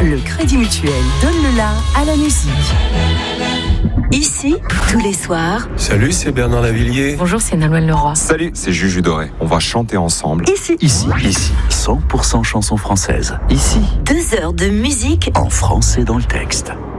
le Crédit Mutuel donne le la à la musique. Ici, tous les soirs. Salut, c'est Bernard Lavillier. Bonjour, c'est Nolwenn Leroy. Salut, c'est Juju Doré. On va chanter ensemble. Ici. 100% chansons françaises. Ici, 2 heures de musique en français dans le texte.